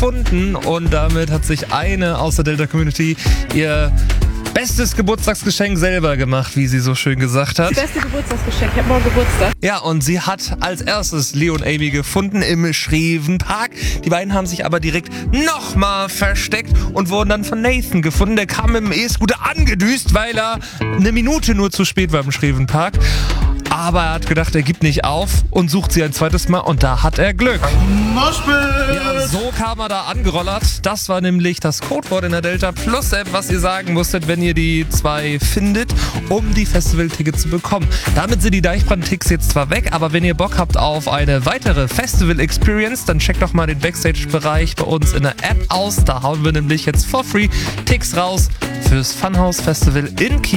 gefunden und damit hat sich eine aus der Delta-Community ihr bestes Geburtstagsgeschenk selber gemacht, wie sie so schön gesagt hat. Das beste Geburtstagsgeschenk. Ich habe morgen Geburtstag. Ja, und sie hat als erstes Leo und Amy gefunden im Schrevenpark. Die beiden haben sich aber direkt nochmal versteckt und wurden dann von Nathan gefunden. Der kam mit dem E-Scooter angedüst, weil er eine Minute nur zu spät war im Schrevenpark. Aber er hat gedacht, er gibt nicht auf und sucht sie ein zweites Mal und da hat er Glück. Ja, so kam er da angerollert. Das war nämlich das Codewort in der Delta Plus App, was ihr sagen musstet, wenn ihr die zwei findet, um die Festival-Tickets zu bekommen. Damit sind die Deichbrand-Ticks jetzt zwar weg, aber wenn ihr Bock habt auf eine weitere Festival-Experience, dann checkt doch mal den Backstage-Bereich bei uns in der App aus. Da hauen wir nämlich jetzt for free Ticks raus fürs Funhouse Festival in Kiel.